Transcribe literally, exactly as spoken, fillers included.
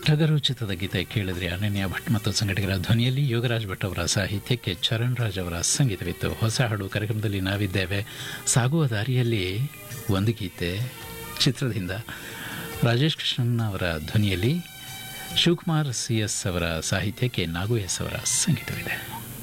ಟಗರು ಚಿತ್ರದ ಗೀತೆ ಕೇಳಿದ್ರೆ ಅನನ್ಯ ಭಟ್ ಮತ್ತು ಸಂಘಟಕರ ಧ್ವನಿಯಲ್ಲಿ ಯೋಗರಾಜ್ ಭಟ್ ಅವರ ಸಾಹಿತ್ಯಕ್ಕೆ ಚರಣ್ ರಾಜ್ ಅವರ ಸಂಗೀತವಿತ್ತು. ಹೊಸ ಹಾಡು ಕಾರ್ಯಕ್ರಮದಲ್ಲಿ ನಾವಿದ್ದೇವೆ. ಸಾಗುವ ದಾರಿಯಲ್ಲಿ ಒಂದು ಗೀತೆ ಚಿತ್ರದಿಂದ ರಾಜೇಶ್ ಕೃಷ್ಣನ್ ಅವರ ಧ್ವನಿಯಲ್ಲಿ ಶಿವಕುಮಾರ್ ಸಿ ಎಸ್ ಅವರ ಸಾಹಿತ್ಯಕ್ಕೆ ನಾಗು ಎಸ್ ಅವರ ಸಂಗೀತವಿದೆ.